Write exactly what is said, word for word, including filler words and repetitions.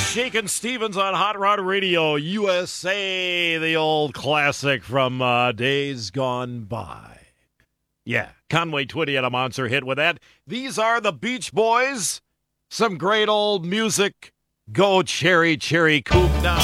Shakin' Stevens on Hot Rod Radio U S A, the old classic from uh, days gone by. Yeah, Conway Twitty had a monster hit with that. These are the Beach Boys. Some great old music. Go Cherry Cherry Coop now.